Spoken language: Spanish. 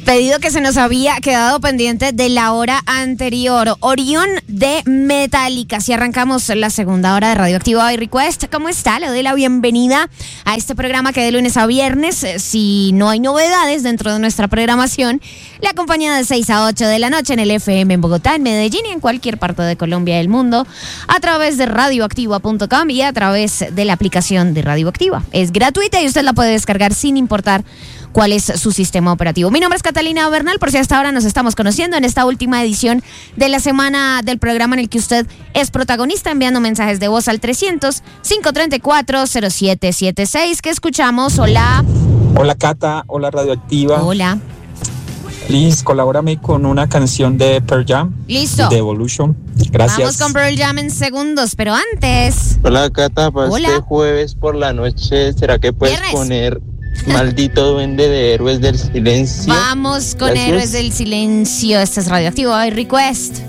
Pedido que se nos había quedado pendiente de la hora anterior. Orión de Metallica. Si arrancamos la segunda hora de Radioactivo by Request. ¿Cómo está? Le doy la bienvenida a este programa que de lunes a viernes, si no hay novedades dentro de nuestra programación, le acompaña de 6 a 8 de la noche en el FM en Bogotá, en Medellín y en cualquier parte de Colombia y del mundo, a través de radioactiva.com y a través de la aplicación de Radioactiva. Es gratuita y usted la puede descargar sin importar cuál es su sistema operativo. Mi nombre es Catalina Bernal, por si hasta ahora nos estamos conociendo en esta última edición de la semana del programa en el que usted es protagonista, enviando mensajes de voz al 300-534-0776. ¿Qué escuchamos? Hola. Hola Cata, hola Radioactiva. Hola. Liz, colabórame con una canción de Pearl Jam. Listo. De Evolution. Gracias. Vamos con Pearl Jam en segundos, pero antes. Hola Cata, para Hola. este jueves por la noche, ¿será que puedes Viernes. poner Maldito Duende de Héroes del Silencio? Vamos con Gracias. Héroes del Silencio. Este es Radioactivo by Request.